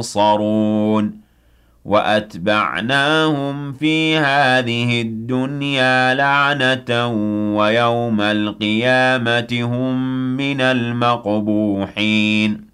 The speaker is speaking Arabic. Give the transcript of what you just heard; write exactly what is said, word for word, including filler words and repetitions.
يُنصَرُونَ وَأَتْبَعْنَاهُمْ فِي هَٰذِهِ الدُّنْيَا لَعْنَةً وَيَوْمَ الْقِيَامَةِ هُم مِّنَ الْمَقْبُوحِينَ